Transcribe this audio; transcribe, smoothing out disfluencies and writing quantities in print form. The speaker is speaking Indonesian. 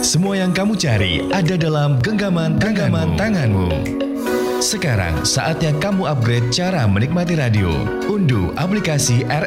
Semua yang kamu cari ada dalam genggaman tanganmu. Sekarang saatnya kamu upgrade cara menikmati radio. Unduh aplikasi